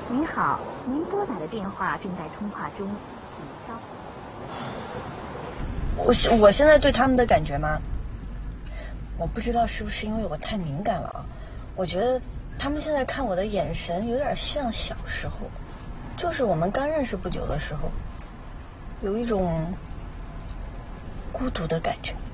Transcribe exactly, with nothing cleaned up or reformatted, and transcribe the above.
您好，您拨打的电话正在通话中，请稍后。 我我现在对他们的感觉吗？我不知道是不是因为我太敏感了啊，我觉得他们现在看我的眼神有点像小时候，就是我们刚认识不久的时候，有一种孤独的感觉。